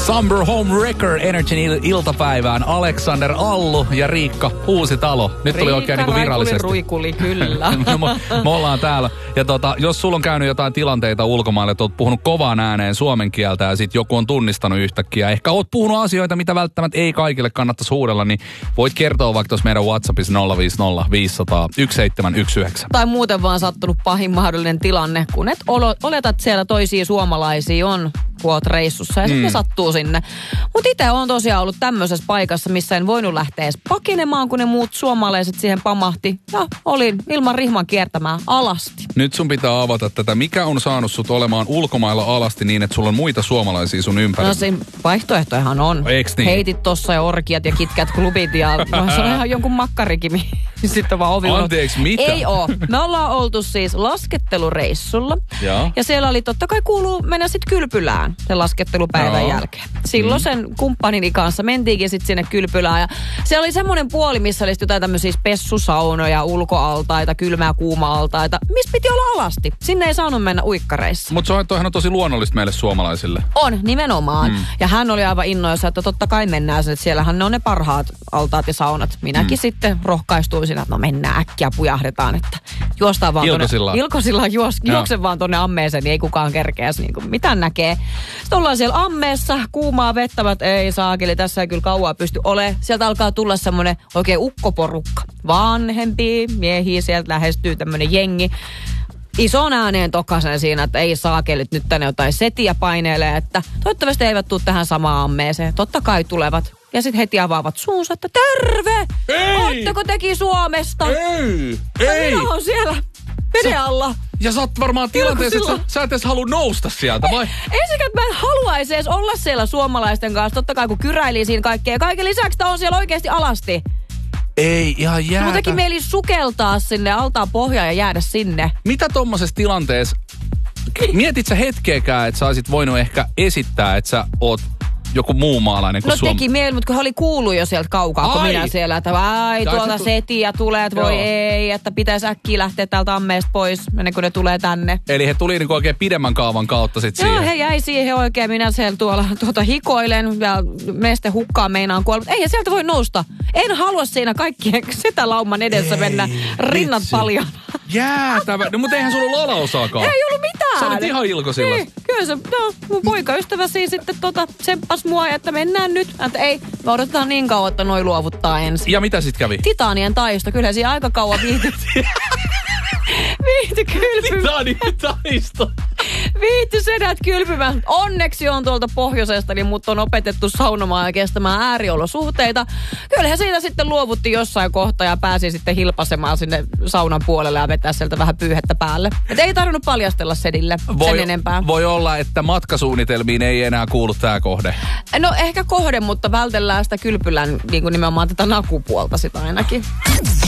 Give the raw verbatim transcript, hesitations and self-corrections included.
Summer Home Wrecker Energyn il- iltapäivään. Alexander Allu ja Riikka Uusitalo. Nyt tuli Riikka, oikein niinku virallisesti. Ruikuli, kyllä. me, me ollaan täällä. Ja tota, jos sulla on käynyt jotain tilanteita ulkomaille, että oot puhunut kovaan ääneen suomen kieltä ja sit joku on tunnistanut yhtäkkiä. Ehkä oot puhunut asioita, mitä välttämättä ei kaikille kannattaisi huudella, niin voit kertoa vaikka tuossa meidän WhatsAppissa nolla viisi nolla viisi nolla nolla yksi seitsemän yksi yhdeksän. Tai muuten vaan sattunut pahin mahdollinen tilanne, kun et olo, oletat siellä toisia suomalaisia on, kun oot reissussa ja mm. sitten sattuu sinne. Mutta itse on tosiaan ollut tämmöisessä paikassa, missä en voinut lähteä edes pakenemaan, kun ne muut suomalaiset siihen pamahti. Ja olin ilman rihman kiertämään alasti. Nyt sun pitää avata tätä. Mikä on saanut sut olemaan ulkomailla alasti niin, että sulla on muita suomalaisia sun ympärillä? No siinä vaihtoehtojahan on. Eiks niin? Heitit tossa ja orkiat ja kitkät klubit ja no, se on ihan jonkun makkarikin. Sitten vaan ovi. Anteeksi, mitä? Ei oo. Me ollaan oltu siis laskettelureissulla. Ja, ja siellä oli totta kai kuuluu mennä sitten kylpylään sen laskettelupäivän Joo. jälkeen. Silloin mm. sen kumppanini kanssa mentiinkin sitten sinne kylpylään. Ja siellä oli semmoinen puoli, missä oli jotain tämmöisiä spessusaunoja, ulkoaltaita, kylmää ja kuuma-altaita. Missä piti olla alasti. Sinne ei saanut mennä uikkareissa. mutta toihan on tosi luonnollista meille suomalaisille. On, nimenomaan. Mm. Ja hän oli aivan innoissa, että totta kai mennään. Että siellähän ne on ne parhaat altaat ja saunat. Minäkin mm. sitten rohkaistuin siinä, että no mennään äkkiä, pujahdetaan, että juostaan vaan Ilkosilla. Tonne, Ilkosilla juos, juoksen vaan tonne ammeeseen, niin ei kukaan kerkeäs niin kuin mitään näkee. Sitten ollaan siellä ammeessa, kuumaa vettävät, ei saakeli, tässä ei kyllä kauaa pysty ole. Sieltä alkaa tulla semmoinen oikein ukkoporukka. Vanhempia miehiä, sieltä lähestyy tämmöinen jengi. Ison ääneen tokasen siinä, että ei saakelit nyt tänne jotain setiä painelee, että toivottavasti eivät tule tähän samaan ammeeseen. Totta kai tulevat. Ja sitten heti avaavat suunsa, että terve! Ei! Ootteko teki Suomesta? Ei! Ja Ei! minä on siellä veden alla. Ja sä oot varmaan tilanteessa, että sä, sä et edes halua nousta sieltä, vai? Ensinnäkin, että mä en haluaisi edes olla siellä suomalaisten kanssa. Totta kai kun kyräilin siinä kaikkea. Ja kaiken lisäksi tää on siellä oikeasti alasti. Ei, ihan jäätä. Mun teki mieli sukeltaa sinne altaan pohjaan ja jäädä sinne. Mitä tommosessa tilanteessa, mietit sä hetkeäkään, että sä olisit voinut ehkä esittää, että sä oot joku muu maalainen kuin No Suomi? teki mieli, mutta kun hän oli kuullut jo sieltä kaukaa, kun Ai. minä siellä, että ai Tai tuolta se tu- setiä tulee, että voi Joo. ei, että pitäisi äkkiä lähteä täältä ammeesta pois, ennen kuin ne tulee tänne. Eli he tuli niinku oikein pidemmän kaavan kautta sit Joo, siihen. he jäi siihen oikein. Minä siellä tuolla tuota hikoilen ja meste hukkaan meinaan kuolla. Mutta ei sieltä voi nousta. En halua siinä kaikkien setälauman edessä Ei, mennä rinnat vitsi. paljon. Jäätävä. No mutta eihän sulla ollut alaosaakaan. Ei ollut mitään. Sä olit ihan ilkosilla. Niin, kyllä se, no, mun poikaystäväsi sitten tota, tsemppas mua, että mennään nyt. Että ei, me odotetaan niin kauan, että noi luovuttaa ensin. Ja mitä sit kävi? Titanien taisto, kyllä siinä aika kauan viihty. Viihty kylpymään. Titani taisto. Viihty sedät kylpymään. Onneksi on tuolta pohjoisesta, niin mut on opetettu saunomaan ja kestämään ääriolosuhteita. Kyllähän siitä sitten luovutti jossain kohtaa ja pääsi sitten hilpasemaan sinne saunan puolelle ja vetää sieltä vähän pyyhettä päälle. Et ei tarvinnut paljastella sedille Voi, sen enempää. voi olla, että matkasuunnitelmiin ei enää kuulu tää kohde. No ehkä kohde, mutta vältellään sitä kylpylän niin kuin nimenomaan tätä nakupuolta sitä ainakin.